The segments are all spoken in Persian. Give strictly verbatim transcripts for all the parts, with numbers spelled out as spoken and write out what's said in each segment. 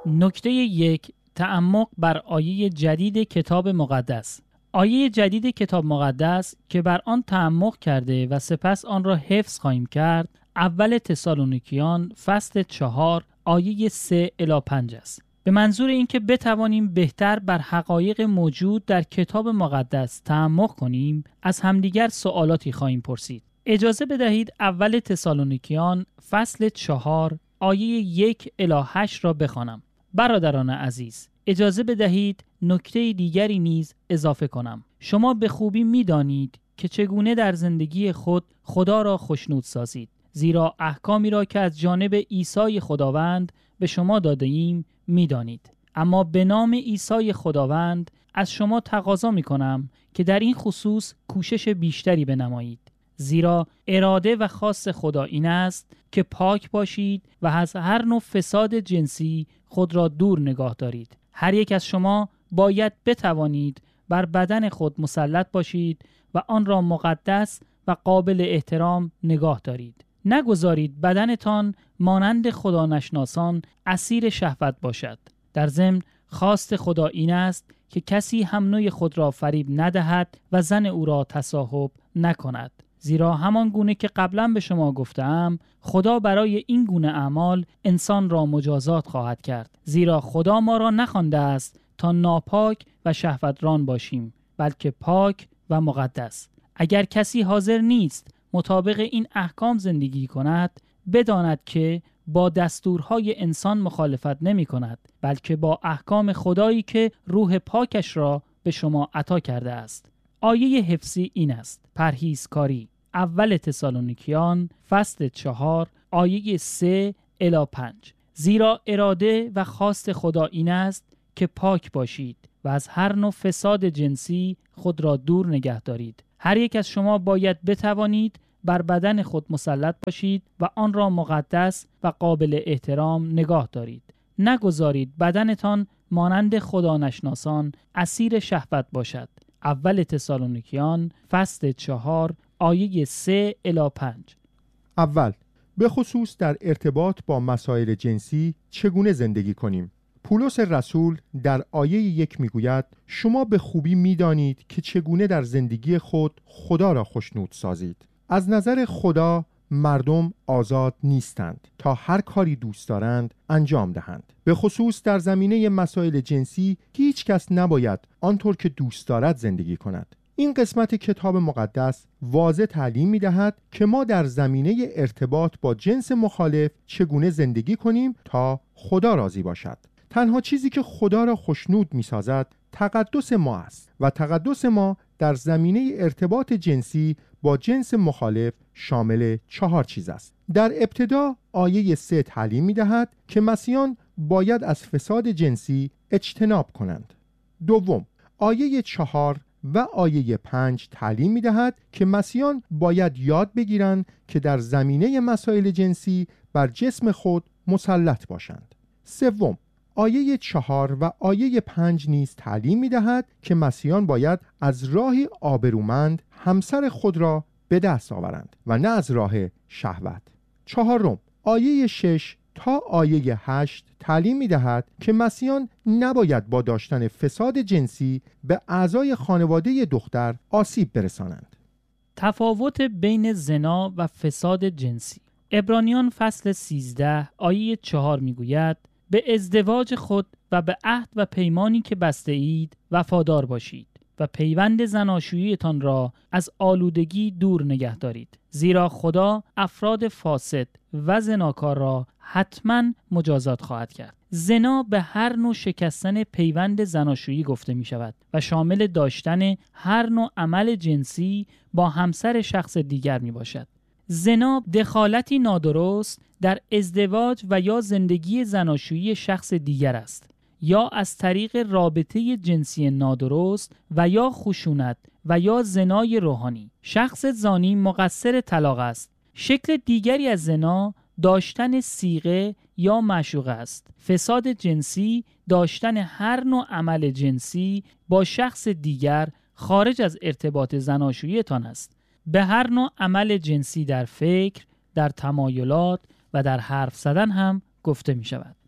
نکته یک، تعمق بر آیه جدید کتاب مقدس. آیه جدید کتاب مقدس که بر آن تعمق کرده و سپس آن را حفظ خواهیم کرد، اول تسالونیکیان فصل چهار آیه سه الی پنج است. به منظور اینکه بتوانیم بهتر بر حقایق موجود در کتاب مقدس تعمق کنیم، از همدیگر سوالاتی خواهیم پرسید. اجازه بدهید اول تسالونیکیان فصل چهار آیه یک الی هشت را بخوانم. برادران عزیز، اجازه بدهید نکته دیگری نیز اضافه کنم. شما به خوبی می‌دانید که چگونه در زندگی خود خدا را خوشنود سازید، زیرا احکامی را که از جانب عیسی خداوند به شما داده ایم می‌دانید. اما به نام عیسی خداوند از شما تقاضا می‌کنم که در این خصوص کوشش بیشتری بنمایید، زیرا اراده و خواست خدا این است که پاک باشید و از هر نوع فساد جنسی خود را دور نگاه دارید. هر یک از شما باید بتوانید بر بدن خود مسلط باشید و آن را مقدس و قابل احترام نگاه دارید. نگذارید بدنتان مانند خدا نشناسان اسیر شهوت باشد. در ضمن خواست خدا این است که کسی هم نوع خود را فریب ندهد و زن او را تصاحب نکند، زیرا همان گونه که قبلا به شما گفتم، خدا برای این گونه اعمال انسان را مجازات خواهد کرد، زیرا خدا ما را نخوانده است تا ناپاک و شهوتران باشیم، بلکه پاک و مقدس. اگر کسی حاضر نیست مطابق این احکام زندگی کند، بداند که با دستورهای انسان مخالفت نمی کند، بلکه با احکام خدایی که روح پاکش را به شما عطا کرده است. آیه حفظی این است: پرهیزکاری. اول تسالونیکیان فصل چهار آیه سه الی پنج. زیرا اراده و خواست خدا این است که پاک باشید و از هر نوع فساد جنسی خود را دور نگه دارید. هر یک از شما باید بتوانید بر بدن خود مسلط باشید و آن را مقدس و قابل احترام نگاه دارید. نگذارید بدنتان مانند خدا نشناسان اسیر شهوت باشد. اول تسالونیکیان فصل چهار آیه سه الی پنج. اول، به خصوص در ارتباط با مسائل جنسی چگونه زندگی کنیم؟ پولس رسول در آیه یک میگوید: شما به خوبی میدانید که چگونه در زندگی خود خدا را خوشنود سازید. از نظر خدا مردم آزاد نیستند تا هر کاری دوست دارند انجام دهند. به خصوص در زمینه مسائل جنسی هیچ کس نباید آنطور که دوست دارد زندگی کند. این قسمت کتاب مقدس واضح تعلیم می دهد که ما در زمینه ارتباط با جنس مخالف چگونه زندگی کنیم تا خدا راضی باشد. تنها چیزی که خدا را خوشنود می سازد تقدس ما است و تقدس ما در زمینه ارتباط جنسی با جنس مخالف شامل چهار چیز است. در ابتدا آیه سه تعلیم می دهد که مسیحیان باید از فساد جنسی اجتناب کنند. دوم، آیه چهار و آیه پنج تعلیم می دهد که مسیحیان باید یاد بگیرند که در زمینه مسائل جنسی بر جسم خود مسلط باشند. سوم، آیه چهار و آیه پنج نیز تعلیم می دهد که مسیحیان باید از راهی آبرومند همسر خود را به دست آورند و نه از راه شهوت. چهارم، آیه شش تا آیه هشت تعلیم می دهد که مسیحیان نباید با داشتن فساد جنسی به اعضای خانواده دختر آسیب برسانند. تفاوت بین زنا و فساد جنسی. عبرانیان فصل سیزده آیه چهار می گوید: به ازدواج خود و به عهد و پیمانی که بسته اید وفادار باشید و پیوند زناشوییتان را از آلودگی دور نگه دارید، زیرا خدا افراد فاسد و زناکار را حتما مجازات خواهد کرد. زنا به هر نوع شکستن پیوند زناشویی گفته می شود و شامل داشتن هر نوع عمل جنسی با همسر شخص دیگر می باشد. زنا دخالتی نادرست در ازدواج و یا زندگی زناشویی شخص دیگر است، یا از طریق رابطه جنسی نادرست و یا خشونت و یا زنای روحانی. شخص زانی مقصر طلاق است. شکل دیگری از زنا داشتن صیغه یا معشوقه است. فساد جنسی داشتن هر نوع عمل جنسی با شخص دیگر خارج از ارتباط زناشوییتان است. به هر نوع عمل جنسی در فکر، در تمایلات و در حرف زدن هم گفته می شود.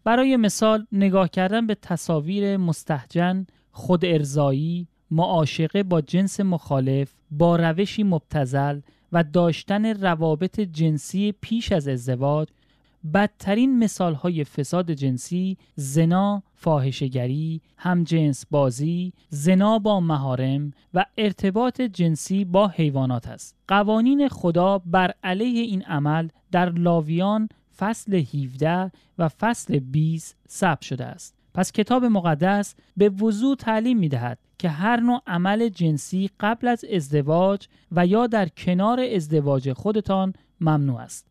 برای مثال نگاه کردن به تصاویر مستهجن، خود ارضایی، معاشقه با جنس مخالف، با روشی مبتذل و داشتن روابط جنسی پیش از ازدواج، بدترین مثالهای فساد جنسی، زنا، فاحشه‌گری، همجنس بازی، زنا با محارم و ارتباط جنسی با حیوانات است. قوانین خدا بر علیه این عمل در لاویان فصل هفده و فصل بیست ثبت شده است. پس کتاب مقدس به وضوح تعلیم می‌دهد که هر نوع عمل جنسی قبل از ازدواج و یا در کنار ازدواج خودتان ممنوع است.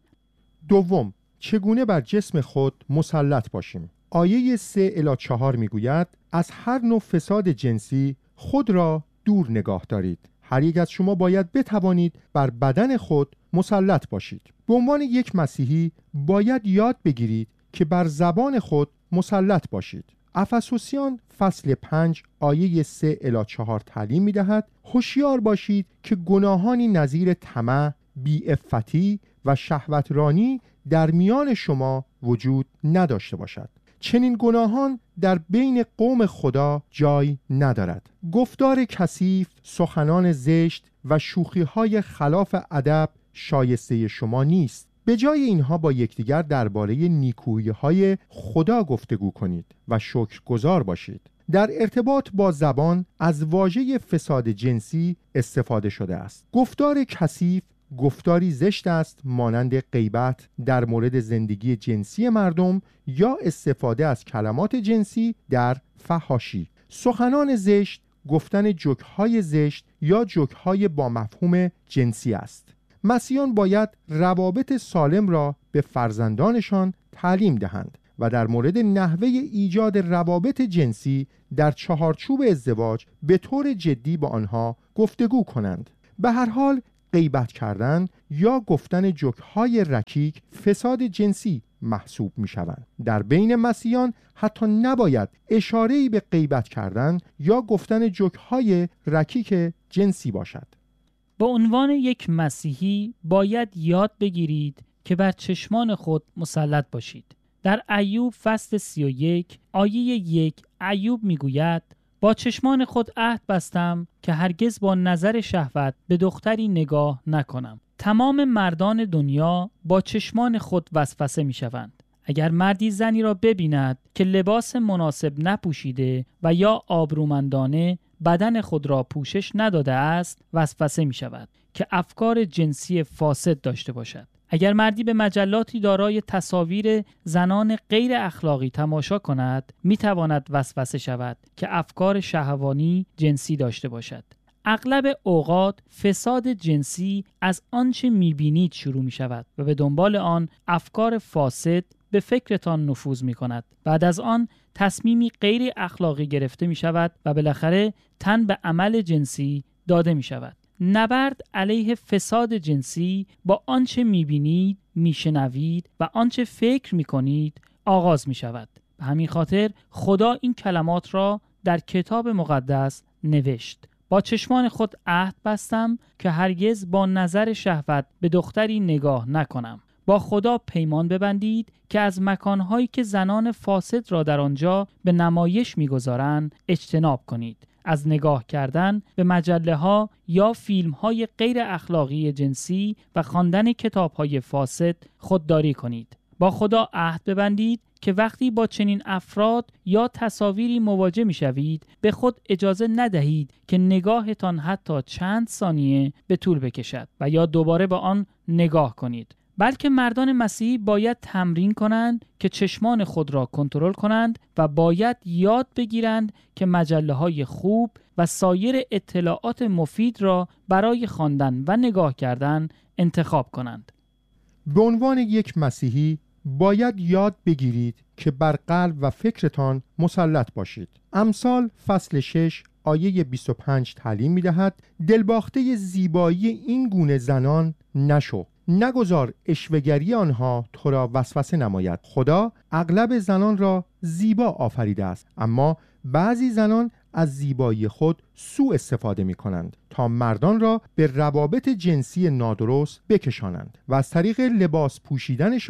دوم، چگونه بر جسم خود مسلط باشیم؟ آیه سه الی چهار میگوید از هر نوع فساد جنسی خود را دور نگاه دارید. هر یک از شما باید بتوانید بر بدن خود مسلط باشید. به عنوان یک مسیحی باید یاد بگیرید که بر زبان خود مسلط باشید. افسوسیان فصل پنج آیه سه الی چهار تعلیم می‌دهد هوشیار باشید که گناهانی نظیر طمع، بی‌عفتی و شهوترانی در میان شما وجود نداشته باشد. چنین گناهان در بین قوم خدا جای ندارد. گفتار کثیف، سخنان زشت و شوخی‌های خلاف ادب شایسته شما نیست. به جای اینها با یکدیگر درباره نیکویی‌های خدا گفتگو کنید و شکرگزار باشید. در ارتباط با زبان از واژه فساد جنسی استفاده شده است. گفتار کثیف گفتاری زشت است، مانند غیبت در مورد زندگی جنسی مردم یا استفاده از کلمات جنسی در فحاشی. سخنان زشت گفتن جوک‌های زشت یا جوک‌های با مفهوم جنسی است. مسیحیان باید روابط سالم را به فرزندانشان تعلیم دهند و در مورد نحوه ایجاد روابط جنسی در چهارچوب ازدواج به طور جدی با آنها گفتگو کنند. به هر حال غیبت کردن یا گفتن جوک‌های رکیک فساد جنسی محسوب می شوند. در بین مسیحیان حتی نباید اشاره‌ای به غیبت کردن یا گفتن جوک‌های رکیک جنسی باشد. به عنوان یک مسیحی باید یاد بگیرید که بر چشمان خود مسلط باشید. در ایوب فصل سی و یک آیه یک ایوب میگوید با چشمان خود عهد بستم که هرگز با نظر شهوت به دختری نگاه نکنم. تمام مردان دنیا با چشمان خود وسوسه می شوند. اگر مردی زنی را ببیند که لباس مناسب نپوشیده و یا آبرومندانه بدن خود را پوشش نداده است، وسوسه می شود که افکار جنسی فاسد داشته باشد. اگر مردی به مجلاتی دارای تصاویر زنان غیر اخلاقی تماشا کند، می تواند وسوسه شود که افکار شهوانی جنسی داشته باشد. اغلب اوقات فساد جنسی از آنچه می بینید شروع می شود و به دنبال آن افکار فاسد به فکرتان نفوذ می کند. بعد از آن تصمیمی غیر اخلاقی گرفته می شود و بالاخره تن به عمل جنسی داده می شود. نبرد علیه فساد جنسی با آنچه می بینید، می شنوید و آنچه فکر می کنید آغاز می شود. به همین خاطر خدا این کلمات را در کتاب مقدس نوشت: با چشمان خود عهد بستم که هرگز با نظر شهوت به دختری نگاه نکنم. با خدا پیمان ببندید که از مکانهایی که زنان فاسد را در آنجا به نمایش می‌گذارند اجتناب کنید. از نگاه کردن به مجله ها یا فیلم های غیر اخلاقی جنسی و خواندن کتاب های فاسد خودداری کنید. با خدا عهد ببندید که وقتی با چنین افراد یا تصاویری مواجه می شوید به خود اجازه ندهید که نگاهتان حتی چند ثانیه به طول بکشد و یا دوباره به آن نگاه کنید. بلکه مردان مسیحی باید تمرین کنند که چشمان خود را کنترل کنند و باید یاد بگیرند که مجله‌های خوب و سایر اطلاعات مفید را برای خواندن و نگاه کردن انتخاب کنند. به عنوان یک مسیحی باید یاد بگیرید که بر قلب و فکرتان مسلط باشید. امثال فصل شش آیه بیست و پنج تعلیم می‌دهد دلباخته زیبایی این گونه زنان نشو، نگذار اشوه‌گری آنها تو را وسوسه نماید. خدا اغلب زنان را زیبا آفریده است، اما بعضی زنان از زیبایی خود سوء استفاده می کنند تا مردان را به روابط جنسی نادرست بکشانند و از طریق لباس پوشیدنشان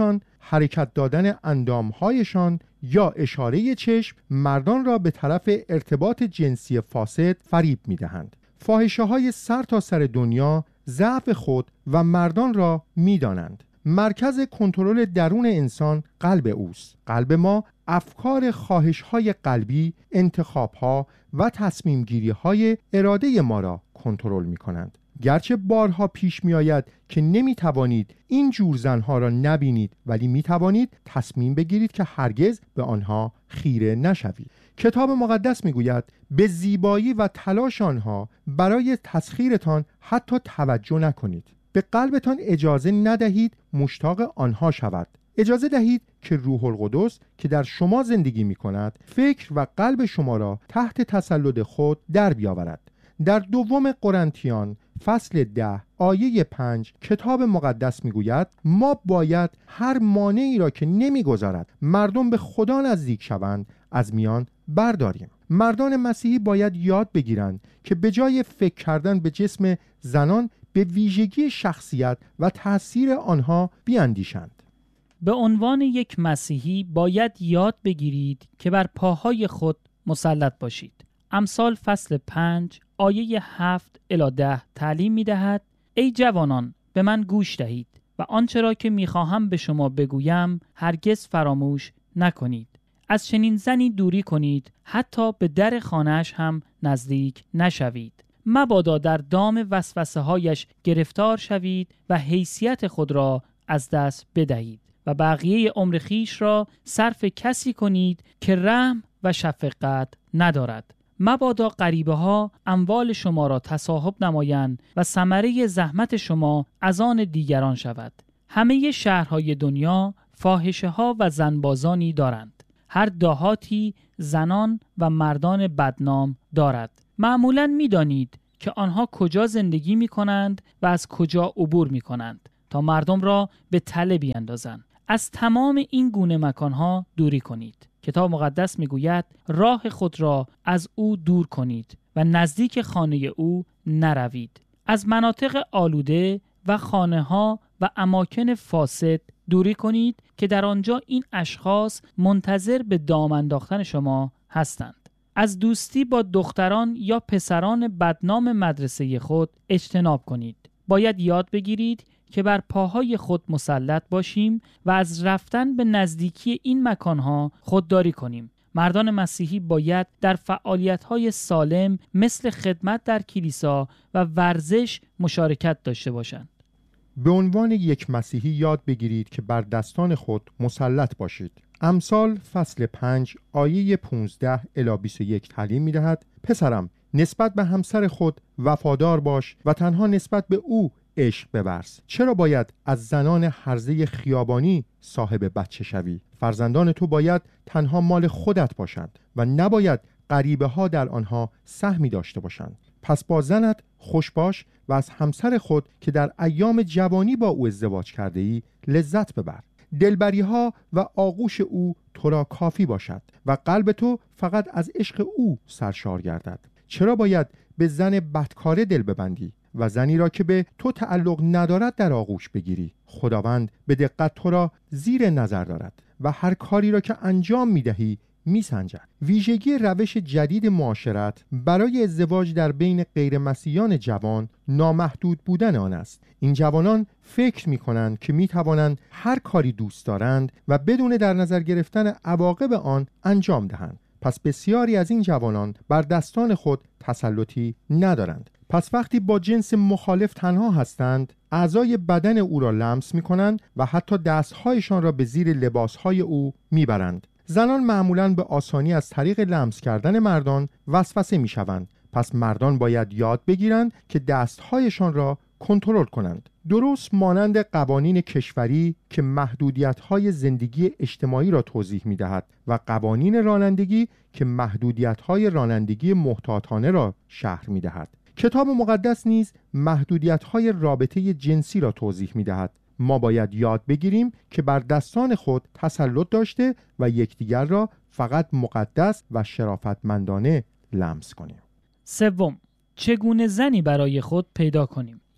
حرکت دادن اندامهایشان یا اشاره چشم مردان را به طرف ارتباط جنسی فاسد فریب می‌دهند. فاحشه‌های سر تا سر دنیا ضعف خود و مردان را می‌دانند. مرکز کنترل درون انسان قلب اوست. قلب ما افکار، خواهش‌های قلبی، انتخاب‌ها و تصمیم‌گیری‌های اراده ما را کنترل می‌کنند. گرچه بارها پیش می‌آید که نمی‌توانید این جور زنها را نبینید، ولی می‌توانید تصمیم بگیرید که هرگز به آنها خیره نشوید. کتاب مقدس می‌گوید به زیبایی و تلاش آنها برای تسخیرتان حتی توجه نکنید. به قلبتان اجازه ندهید مشتاق آنها شود. اجازه دهید که روح القدس که در شما زندگی می‌کند فکر و قلب شما را تحت تسلط خود در بیاورد. در دوم قرنتیان فصل ده آیه پنج کتاب مقدس میگوید ما باید هر مانعی را که نمیگذارد مردم به خدا نزدیک شوند از میان برداریم. مردان مسیحی باید یاد بگیرند که به جای فکر کردن به جسم زنان به ویژگی شخصیت و تأثیر آنها بیاندیشند. به عنوان یک مسیحی باید یاد بگیرید که بر پاهای خود مسلط باشید. امثال فصل پنج آیه هفت الی ده تعلیم می دهد ای جوانان به من گوش دهید و آنچه را که می خواهم به شما بگویم هرگز فراموش نکنید. از چنین زنی دوری کنید، حتی به در خانه‌اش هم نزدیک نشوید. مبادا در دام وسوسه هایش گرفتار شوید و حیثیت خود را از دست بدهید و بقیه عمر خیش را صرف کسی کنید که رحم و شفقت ندارد. مبادا غریبه ها اموال شما را تصاحب نمایند و ثمره زحمت شما از آن دیگران شود. همه شهرهای دنیا فاحشه ها و زنبازانی دارند. هر دهاتی زنان و مردان بدنام دارد. معمولاً می دانید که آنها کجا زندگی می کنند و از کجا عبور می کنند تا مردم را به تله بیاندازند. از تمام این گونه مکانها دوری کنید. کتاب مقدس میگوید راه خود را از او دور کنید و نزدیک خانه او نروید. از مناطق آلوده و خانه ها و اماکن فاسد دوری کنید که در آنجا این اشخاص منتظر به دام انداختن شما هستند. از دوستی با دختران یا پسران بدنام مدرسه خود اجتناب کنید. باید یاد بگیرید که بر پاهای خود مسلط باشیم و از رفتن به نزدیکی این مکانها خودداری کنیم. مردان مسیحی باید در فعالیت‌های سالم مثل خدمت در کلیسا و ورزش مشارکت داشته باشند. به عنوان یک مسیحی یاد بگیرید که بر دستان خود مسلط باشید. امثال فصل پنج آیه پانزده الی بیست و یک تعلیم می‌دهد پسرم نسبت به همسر خود وفادار باش و تنها نسبت به او عشق بورز. چرا باید از زنان هرزه خیابانی صاحب بچه شوی؟ فرزندان تو باید تنها مال خودت باشند و نباید غریبه ها در آنها سهمی داشته باشند. پس با زنت خوش باش و از همسر خود که در ایام جوانی با او ازدواج کرده ای لذت ببر. دلبری ها و آغوش او تو را کافی باشد و قلب تو فقط از عشق او سرشار گردد. چرا باید به زن بدکاره دل ببندی و زنی را که به تو تعلق ندارد در آغوش بگیری؟ خداوند به دقت تو را زیر نظر دارد و هر کاری را که انجام میدهی میسنجد. ویژگی روش جدید معاشرت برای ازدواج در بین غیر مسیحیان جوان نامحدود بودن آن است. این جوانان فکر میکنند که میتوانند هر کاری دوست دارند و بدون در نظر گرفتن عواقب آن انجام دهند. پس بسیاری از این جوانان بر دستان خود تسلطی ندارند. پس وقتی با جنس مخالف تنها هستند، اعضای بدن او را لمس می کنند و حتی دستهایشان را به زیر لباسهای او می برند. زنان معمولاً به آسانی از طریق لمس کردن مردان وسوسه می شوند. پس مردان باید یاد بگیرند که دستهایشان را کنترل کنند. درست مانند قوانین کشوری که محدودیت‌های زندگی اجتماعی را توضیح می‌دهد و قوانین رانندگی که محدودیت‌های رانندگی محتاطانه را شرح می‌دهد. کتاب مقدس نیز محدودیت‌های رابطه جنسی را توضیح می‌دهد. ما باید یاد بگیریم که بر دستان خود تسلط داشته و یکدیگر را فقط مقدس و شرافتمندانه لمس کنیم. سوم، چگونه زنی برای خود پیدا کنیم؟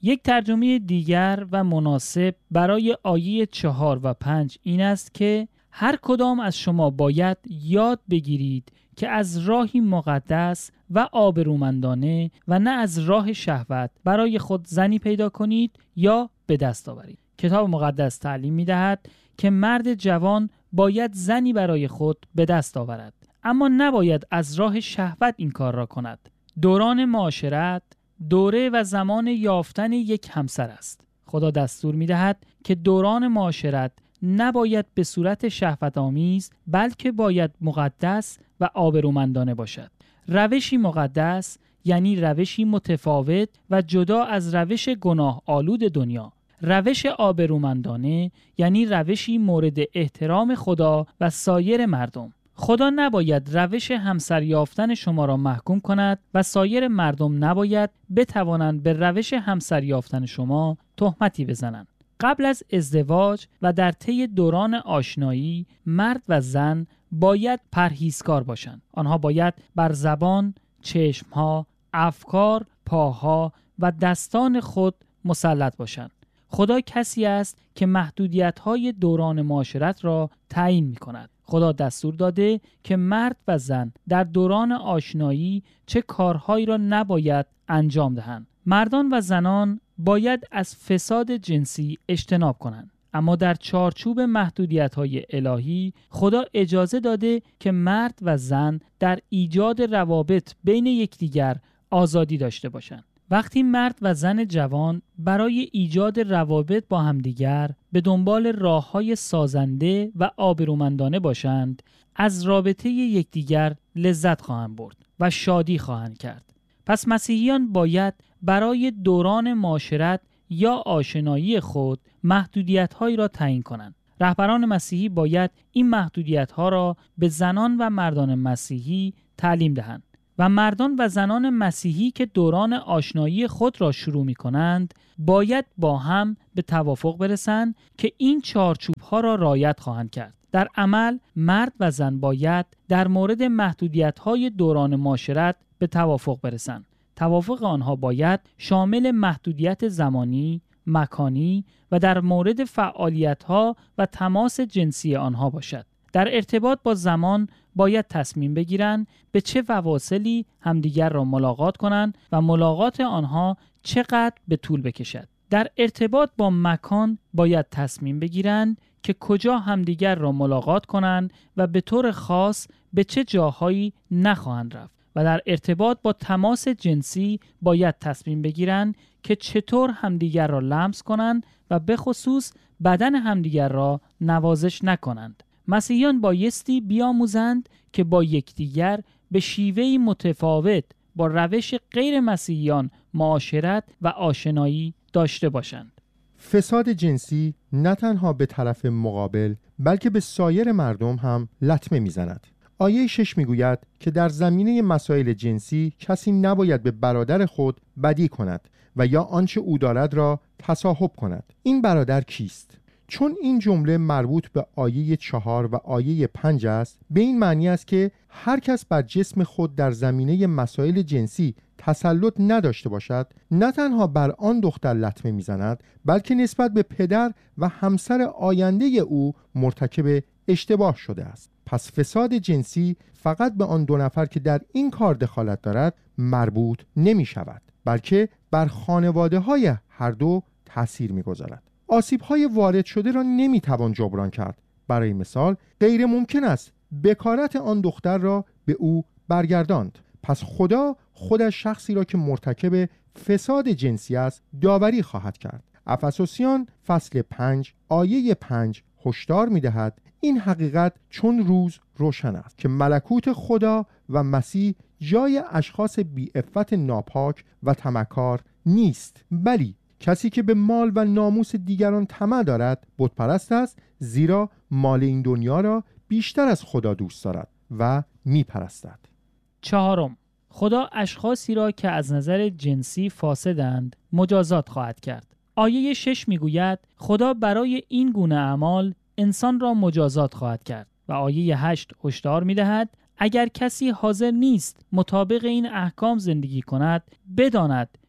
یک ترجمه دیگر و مناسب برای آیه چهار و پنج این است که هر کدام از شما باید یاد بگیرید که از راهی مقدس و آبرومندانه و نه از راه شهوت برای خود زنی پیدا کنید یا به دست آورید. کتاب مقدس تعلیم می‌دهد که مرد جوان باید زنی برای خود به دست آورد، اما نباید از راه شهوت این کار را کند. دوران معاشرت دوره و زمان یافتن یک همسر است. خدا دستور می‌دهد که دوران معاشرت نباید به صورت شهوت آمیز بلکه باید مقدس و آبرومندانه باشد. روشی مقدس یعنی روشی متفاوت و جدا از روش گناه آلود دنیا. روش آبرومندانه یعنی روشی مورد احترام خدا و سایر مردم. خدا نباید روش همسر یافتن شما را محکوم کند و سایر مردم نباید بتوانند به روش همسر یافتن شما تهمتی بزنند. قبل از ازدواج و در طی دوران آشنایی مرد و زن باید پرهیزکار باشند. آنها باید بر زبان، چشمها، افکار، پاها و دستان خود مسلط باشند. خدا کسی است که محدودیت‌های دوران معاشرت را تعیین می‌کند. خدا دستور داده که مرد و زن در دوران آشنایی چه کارهایی را نباید انجام دهند. مردان و زنان باید از فساد جنسی اجتناب کنند، اما در چارچوب محدودیت‌های الهی خدا اجازه داده که مرد و زن در ایجاد روابط بین یکدیگر آزادی داشته باشند. وقتی مرد و زن جوان برای ایجاد روابط با همدیگر به دنبال راه‌های سازنده و آبرومندانه باشند، از رابطه یکدیگر لذت خواهند برد و شادی خواهند کرد. پس مسیحیان باید برای دوران معاشرت یا آشنایی خود محدودیت‌هایی را تعیین کنند. رهبران مسیحی باید این محدودیت‌ها را به زنان و مردان مسیحی تعلیم دهند و مردان و زنان مسیحی که دوران آشنایی خود را شروع می‌کنند باید با هم به توافق برسند که این چارچوب‌ها را رعایت خواهند کرد. در عمل مرد و زن باید در مورد محدودیت‌های دوران معاشرت به توافق برسند. توافق آنها باید شامل محدودیت زمانی، مکانی و در مورد فعالیت‌ها و تماس جنسی آنها باشد. در ارتباط با زمان باید تصمیم بگیرند به چه فواصلی همدیگر را ملاقات کنند و ملاقات آنها چقدر به طول بکشد. در ارتباط با مکان باید تصمیم بگیرند که کجا همدیگر را ملاقات کنند و به طور خاص به چه جاهایی نخواهند رفت. و در ارتباط با تماس جنسی باید تصمیم بگیرند که چطور همدیگر را لمس کنند و به خصوص بدن همدیگر را نوازش نکنند. مسیحیان بایستی بیاموزند که با یکدیگر به شیوهی متفاوت با روش غیر مسیحیان معاشرت و آشنایی داشته باشند. فساد جنسی نه تنها به طرف مقابل بلکه به سایر مردم هم لطمه میزند. آیه شش میگوید که در زمینه مسائل جنسی کسی نباید به برادر خود بدی کند و یا آنچه او دارد را تصاحب کند. این برادر کیست؟ چون این جمله مربوط به آیه چهار و آیه پنج است، به این معنی است که هر کس بر جسم خود در زمینه مسائل جنسی تسلط نداشته باشد، نه تنها بر آن دختر لطمه میزند، بلکه نسبت به پدر و همسر آینده او مرتکب اشتباه شده است. پس فساد جنسی فقط به آن دو نفر که در این کار دخالت دارد مربوط نمی شود، بلکه بر خانواده های هر دو تأثیر می گذارد. آسیب های وارد شده را نمی توان جبران کرد. برای مثال غیر ممکن است بکارت آن دختر را به او برگرداند. پس خدا خودش شخصی را که مرتکب فساد جنسی است داوری خواهد کرد. افسوسیان فصل پنج آیه پنج هشدار می دهد این حقیقت چون روز روشن است که ملکوت خدا و مسیح جای اشخاص بی‌عفت ناپاک و طمعکار نیست، بلی کسی که به مال و ناموس دیگران طمع دارد بتپرست است، زیرا مال این دنیا را بیشتر از خدا دوست دارد و میپرستد. چهارم، خدا اشخاصی را که از نظر جنسی فاسدند مجازات خواهد کرد. آیه شش میگوید خدا برای این گونه اعمال انسان را مجازات خواهد کرد و آیه هشت هشدار می‌دهد اگر کسی حاضر نیست مطابق این احکام زندگی کند بداند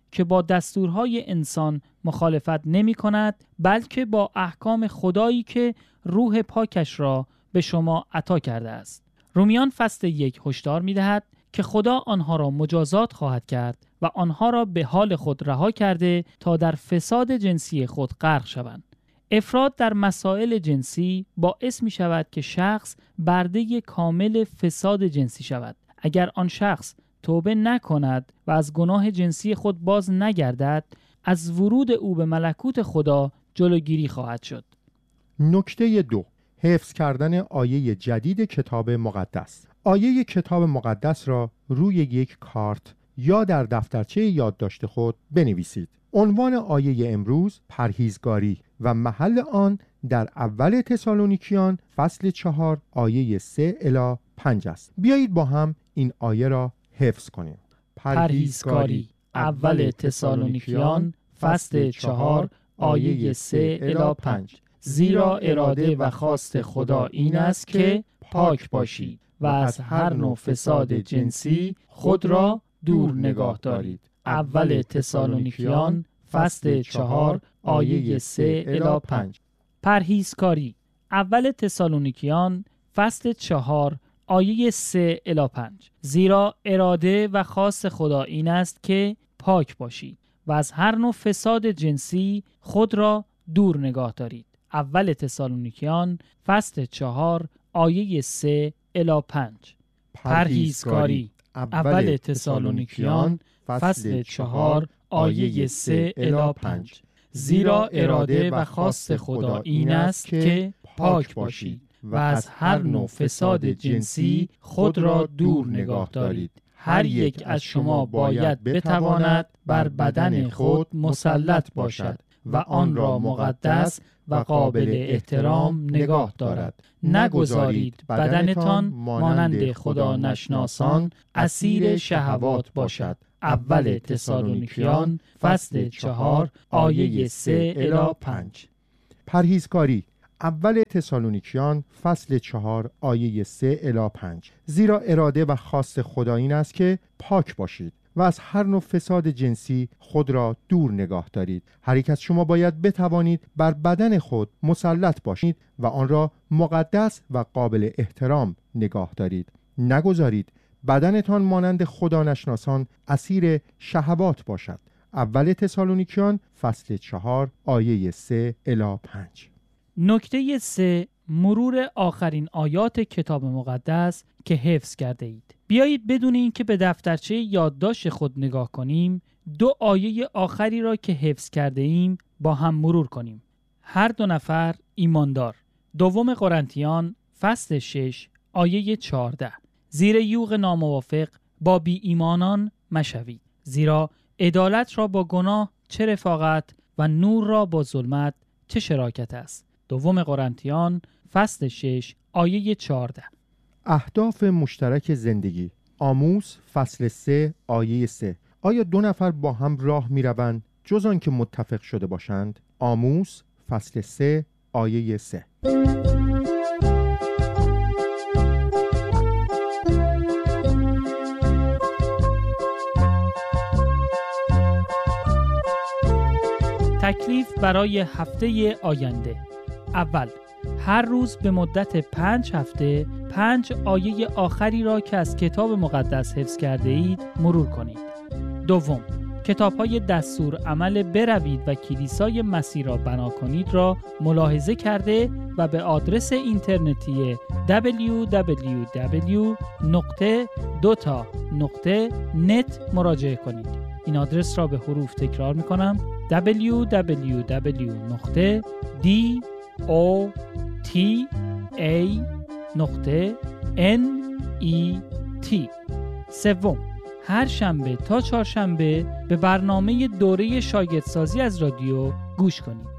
که با دستورهای انسان مخالفت نمی کند، بلکه با احکام خدایی که روح پاکش را به شما عطا کرده است. رومیان فصل یک هشدار می دهد که خدا آنها را مجازات خواهد کرد و آنها را به حال خود رها کرده تا در فساد جنسی خود غرق شوند. افراط در مسائل جنسی باعث می شود که شخص برده کامل فساد جنسی شود. اگر آن شخص توبه نکند و از گناه جنسی خود باز نگردد، از ورود او به ملکوت خدا جلوگیری خواهد شد. نکته دو، حفظ کردن آیه جدید کتاب مقدس. آیه کتاب مقدس را روی یک کارت یا در دفترچه یادداشت خود بنویسید. عنوان آیه امروز پرهیزگاری و محل آن در اول تسالونیکیان فصل چهار آیه سه الی پنج است. بیایید با هم این آیه را حفظ کنیم. پرهیزگاری اول تسالونیکیان فصل چهار آیه سه الی پنج. زیرا اراده و خواست خدا این است که پاک باشید و از هر نوع فساد جنسی خود را دور نگاه دارید. اول تسالونیکیان فصل چهار آیه سه الی پنج. پرهیزکاری اول تسالونیکیان فصل چهار آیه سه الی پنج. زیرا اراده و خواست خدا این است که پاک باشید و از هر نوع فساد جنسی خود را دور نگاه دارید. اول تسالونیکیان فصل چهار آیه سه الی پنج. پرهیزکاری اول تسالونیکیان فصل چهار آیه سه الی پنج. زیرا اراده و خواست خدا این است که پاک باشید و از هر نوع فساد جنسی خود را دور نگاه دارید. هر یک از شما باید بتواند بر بدن خود مسلط باشد و آن را مقدس و قابل احترام نگاه دارد. نگذارید بدنتان مانند خدا نشناسان اسیر شهوات باشد. اول تسالونیکیان فصل چهار آیه سه الی پنج. پرهیزکاری اول تسالونیکیان فصل چهار آیه سه الی پنج. زیرا اراده و خواست خدا این است که پاک باشید و از هر نوع فساد جنسی خود را دور نگاه دارید. هر یک از شما باید بتوانید بر بدن خود مسلط باشید و آن را مقدس و قابل احترام نگاه دارید. نگذارید بدنتان مانند خدا نشناسان اسیر شهوات باشد. اول تسالونیکیان فصل چهار آیه سه الی پنج. نکته سه، مرور آخرین آیات کتاب مقدس که حفظ کرده اید. بیایید بدون اینکه به دفترچه یادداشت خود نگاه کنیم، دو آیه آخری را که حفظ کرده ایم با هم مرور کنیم. هر دو نفر ایماندار. دوم قرنتیان فصل شش آیه چهارده. زیر یوغ ناموافق با بی ایمانان مشوید، زیرا عدالت را با گناه چه رفاقت و نور را با ظلمت چه شراکت است. دوم قرنتیان فصل شش آیه چهارده. اهداف مشترک زندگی. آموس فصل سه آیه سه. آیا دو نفر با هم راه می روند جز آن که متفق شده باشند؟ آموس فصل سه آیه سه. تکلیف برای هفته آینده. اول، هر روز به مدت پنج هفته پنج آیه آخری را که از کتاب مقدس حفظ کرده اید مرور کنید. دوم، کتاب‌های دستور عمل بروید و کلیسای مسیح را بنا کنید را ملاحظه کرده و به آدرس اینترنتی دبلیو دبلیو دبلیو دات دوتا دات نت مراجعه کنید. این آدرس را به حروف تکرار می‌کنم: دبلیو دبلیو دبلیو دات دی او تی ای دات ان ای تی. سوم، هر شنبه تا چهارشنبه به برنامه دوره شاگردسازی از رادیو گوش کنید.